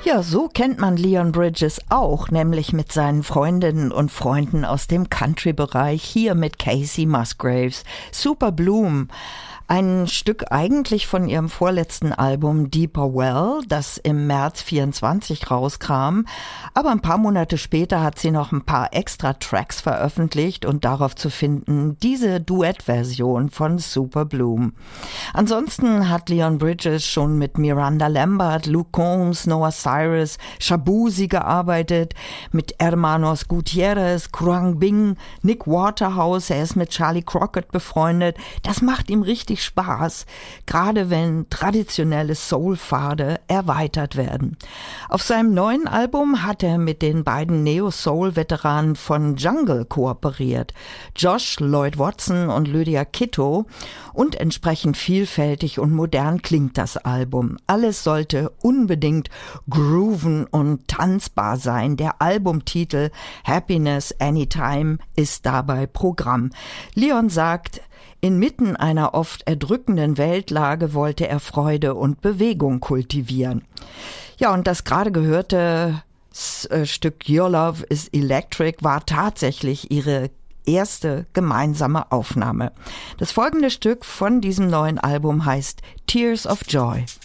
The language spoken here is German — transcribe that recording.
Ja, so kennt man Leon Bridges auch, nämlich mit seinen Freundinnen und Freunden aus dem Country-Bereich, hier mit Casey Musgraves. Super Bloom. Ein Stück eigentlich von ihrem vorletzten Album Deeper Well, das im März 24 rauskam. Aber ein paar Monate später hat sie noch ein paar extra Tracks veröffentlicht und darauf zu finden diese Duettversion von Super Bloom. Ansonsten hat Leon Bridges schon mit Miranda Lambert, Luke Combs, Noah Cyrus, Shabuzi gearbeitet, mit Hermanos Gutierrez, Kruang Bing, Nick Waterhouse, er ist mit Charlie Crockett befreundet. Das macht ihm richtig Spaß, gerade wenn traditionelle Soul-Pfade erweitert werden. Auf seinem neuen Album hat er mit den beiden Neo-Soul-Veteranen von Jungle kooperiert, Josh Lloyd Watson und Lydia Kitto, und entsprechend vielfältig und modern klingt das Album. Alles sollte unbedingt grooven und tanzbar sein. Der Albumtitel Happiness Anytime ist dabei Programm. Leon sagt, inmitten einer oft erdrückenden Weltlage wollte er Freude und Bewegung kultivieren. Ja, und das gerade gehörte Stück Your Love is Electric war tatsächlich ihre erste gemeinsame Aufnahme. Das folgende Stück von diesem neuen Album heißt Tears of Joy.